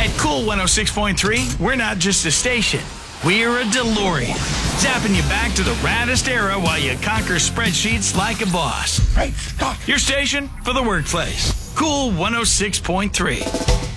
At Cool 106.3, we're not just a station. We're a DeLorean. Zapping you back to the raddest era while you conquer spreadsheets like a boss. Right, stop. Your station for the workplace. Cool 106.3.